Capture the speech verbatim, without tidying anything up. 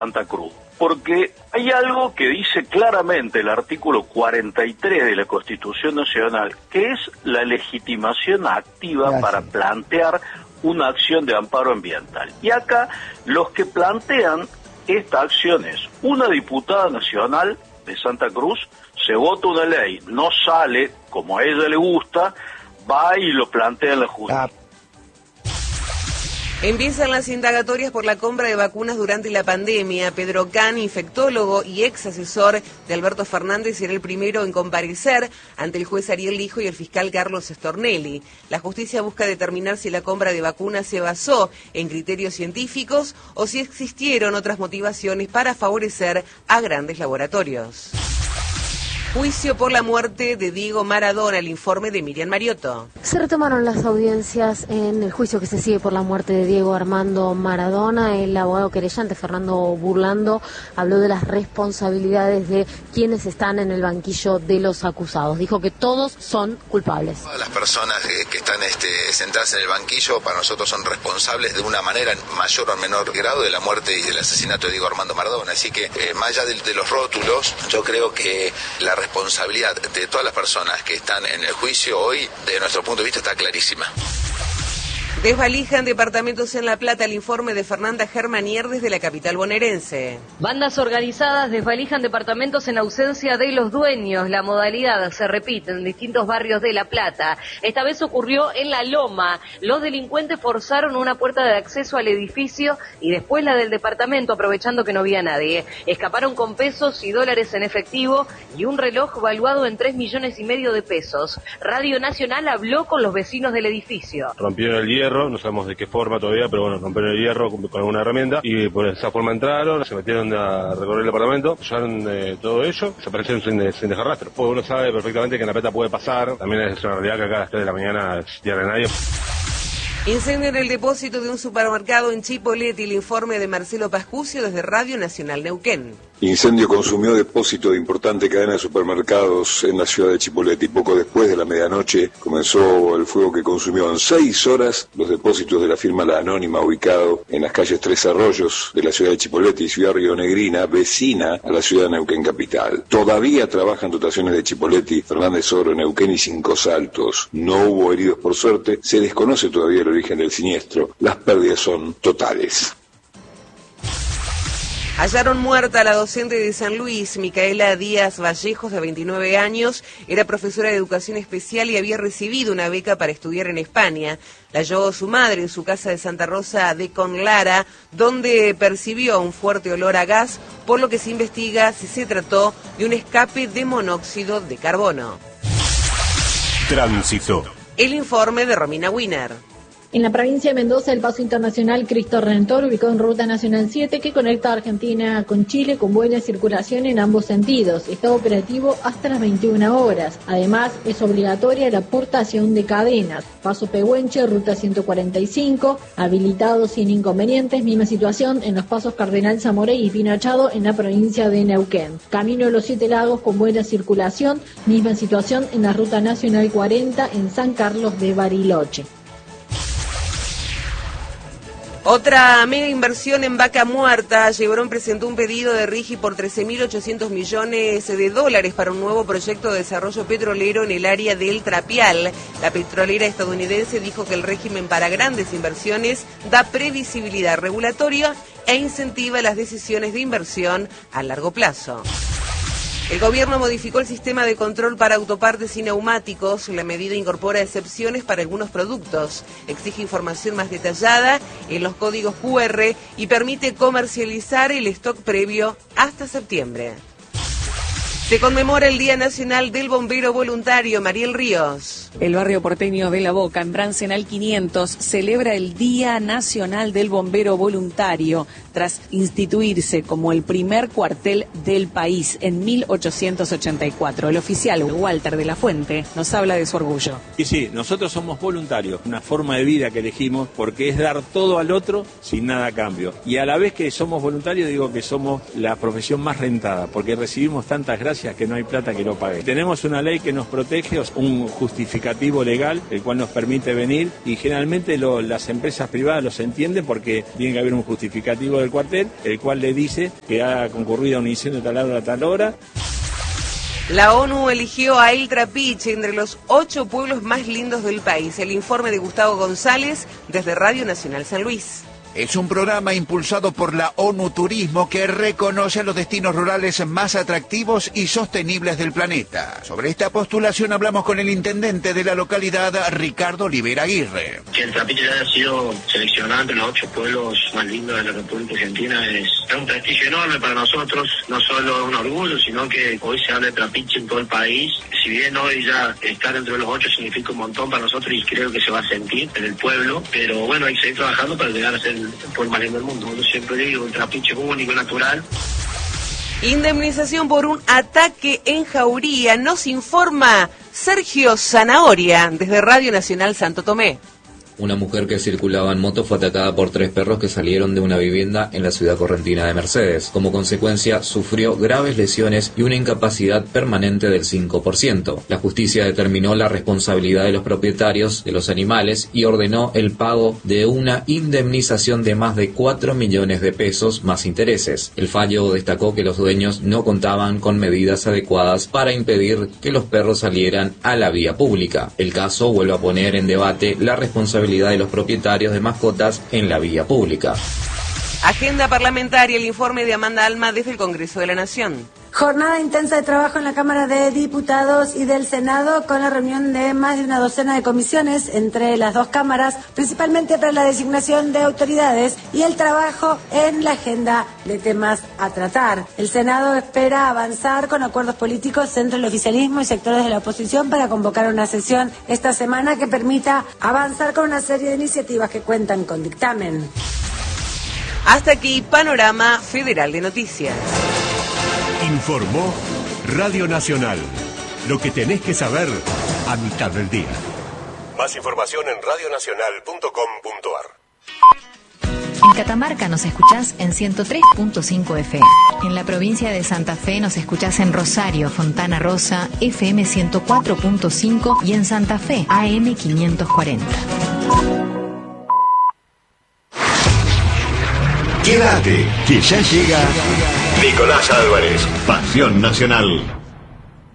Santa Cruz, porque hay algo que dice claramente el artículo cuarenta y tres de la Constitución Nacional, que es la legitimación activa Gracias. Para plantear una acción de amparo ambiental. Y acá los que plantean esta acción es una diputada nacional de Santa Cruz, se vota una ley, no sale como a ella le gusta, va y lo plantea en la justicia. Ah. Empiezan las indagatorias por la compra de vacunas durante la pandemia. Pedro Can, infectólogo y ex asesor de Alberto Fernández, será el primero en comparecer ante el juez Ariel Lijo y el fiscal Carlos Stornelli. La justicia busca determinar si la compra de vacunas se basó en criterios científicos o si existieron otras motivaciones para favorecer a grandes laboratorios. Juicio por la muerte de Diego Maradona, el informe de Miriam Mariotto. Se retomaron las audiencias en el juicio que se sigue por la muerte de Diego Armando Maradona. El abogado querellante Fernando Burlando habló de las responsabilidades de quienes están en el banquillo de los acusados. Dijo que todos son culpables. Todas las personas que están este, sentadas en el banquillo para nosotros son responsables de una manera mayor o menor grado de la muerte y del asesinato de Diego Armando Maradona. Así que eh, más allá de, de los rótulos, yo creo que la responsabilidad de todas las personas que están en el juicio hoy, de nuestro punto de vista, está clarísima. Desvalijan departamentos en La Plata, el informe de Fernanda Germanier desde la capital bonaerense. Bandas organizadas desvalijan departamentos en ausencia de los dueños. La modalidad se repite en distintos barrios de La Plata. Esta vez ocurrió en La Loma. Los delincuentes forzaron una puerta de acceso al edificio y después la del departamento, aprovechando que no había nadie. Escaparon con pesos y dólares en efectivo y un reloj valuado en tres millones y medio de pesos. Radio Nacional habló con los vecinos del edificio. Rompieron el hierro. No sabemos de qué forma todavía, pero bueno, rompieron el hierro con, con alguna herramienta y por esa forma entraron, se metieron a recorrer el apartamento, llevaron eh, todo ello, se aparecieron sin, sin dejar rastro. Pues uno sabe perfectamente que en La Plata puede pasar, también es una realidad que acá a las tres de la mañana es tierra de nadie. Incendio en el depósito de un supermercado en Chipoleti, el informe de Marcelo Pascucio desde Radio Nacional Neuquén. Incendio consumió depósito de importante cadena de supermercados en la ciudad de Chipoleti. Poco después de la medianoche comenzó el fuego que consumió en seis horas los depósitos de la firma La Anónima, ubicado en las calles Tres Arroyos de la ciudad de Chipoleti y Ciudad Rionegrina, vecina a la ciudad de Neuquén capital. Todavía trabajan dotaciones de Chipoleti, Fernández Oro, Neuquén y Cinco Saltos. No hubo heridos por suerte, se desconoce todavía el origen del siniestro. Las pérdidas son totales. Hallaron muerta a la docente de San Luis, Micaela Díaz Vallejos, de veintinueve años, era profesora de educación especial y había recibido una beca para estudiar en España. La halló su madre en su casa de Santa Rosa de Conlara, donde percibió un fuerte olor a gas, por lo que se investiga si se trató de un escape de monóxido de carbono. Tránsito. El informe de Romina Wiener. En la provincia de Mendoza, el paso internacional Cristo Redentor, ubicado en Ruta Nacional siete, que conecta a Argentina con Chile, con buena circulación en ambos sentidos. Está operativo hasta las veintiuna horas. Además, es obligatoria la portación de cadenas. Paso Pehuenche, Ruta ciento cuarenta y cinco, habilitado sin inconvenientes. Misma situación en los pasos Cardenal Zamorey y Pinachado en la provincia de Neuquén. Camino de los Siete Lagos con buena circulación. Misma situación en la Ruta Nacional cuarenta en San Carlos de Bariloche. Otra mega inversión en Vaca Muerta. Chevron presentó un pedido de RIGI por trece mil ochocientos millones de dólares para un nuevo proyecto de desarrollo petrolero en el área del Trapial. La petrolera estadounidense dijo que el régimen para grandes inversiones da previsibilidad regulatoria e incentiva las decisiones de inversión a largo plazo. El gobierno modificó el sistema de control para autopartes y neumáticos. La medida incorpora excepciones para algunos productos, exige información más detallada en los códigos Q R y permite comercializar el stock previo hasta septiembre. Se conmemora el Día Nacional del Bombero Voluntario. Mariel Ríos. El barrio porteño de La Boca, en Brancenal quinientos, celebra el Día Nacional del Bombero Voluntario, tras instituirse como el primer cuartel del país en mil ochocientos ochenta y cuatro. El oficial Walter de la Fuente nos habla de su orgullo. Y sí, nosotros somos voluntarios, una forma de vida que elegimos porque es dar todo al otro sin nada a cambio. Y a la vez que somos voluntarios, digo que somos la profesión más rentada, porque recibimos tantas gracias noticias que no hay plata que no pague. Tenemos una ley que nos protege, un justificativo legal, el cual nos permite venir, y generalmente lo, las empresas privadas los entienden porque tiene que haber un justificativo del cuartel, el cual le dice que ha concurrido a un incendio tal hora a tal hora. La ONU eligió a El Trapiche entre los ocho pueblos más lindos del país. El informe de Gustavo González desde Radio Nacional San Luis. Es un programa impulsado por la ONU Turismo que reconoce los destinos rurales más atractivos y sostenibles del planeta. Sobre esta postulación hablamos con el intendente de la localidad, Ricardo Olivera Aguirre. Que el Trapiche haya sido seleccionado entre los ocho pueblos más lindos de la República Argentina es, es un prestigio enorme para nosotros, no solo un orgullo, sino que hoy se habla de Trapiche en todo el país. Si bien hoy ya estar entre los ocho significa un montón para nosotros y creo que se va a sentir en el pueblo, pero bueno, hay que seguir trabajando para llegar a ser el pueblo más lindo del mundo. Yo siempre digo, el Trapiche es único, natural. Indemnización por un ataque en Jauría. Nos informa Sergio Zanahoria desde Radio Nacional Santo Tomé. Una mujer que circulaba en moto fue atacada por tres perros que salieron de una vivienda en la ciudad correntina de Mercedes. Como consecuencia, sufrió graves lesiones y una incapacidad permanente del cinco por ciento. La justicia determinó la responsabilidad de los propietarios de los animales y ordenó el pago de una indemnización de más de cuatro millones de pesos más intereses. El fallo destacó que los dueños no contaban con medidas adecuadas para impedir que los perros salieran a la vía pública. El caso vuelve a poner en debate la responsabilidad de los propietarios de mascotas en la vía pública. Agenda parlamentaria, el informe de Amanda Alma desde el Congreso de la Nación. Jornada intensa de trabajo en la Cámara de Diputados y del Senado con la reunión de más de una docena de comisiones entre las dos cámaras, principalmente para la designación de autoridades y el trabajo en la agenda de temas a tratar. El Senado espera avanzar con acuerdos políticos entre el oficialismo y sectores de la oposición para convocar una sesión esta semana que permita avanzar con una serie de iniciativas que cuentan con dictamen. Hasta aquí, Panorama Federal de Noticias. Informó Radio Nacional. Lo que tenés que saber a mitad del día. Más información en radio nacional punto com punto a r. En Catamarca nos escuchás en ciento tres punto cinco F M. En la provincia de Santa Fe nos escuchás en Rosario, Fontana Rosa, F M ciento cuatro punto cinco y en Santa Fe, A M quinientos cuarenta. Quédate, que ya llega Nicolás Álvarez, Pasión Nacional.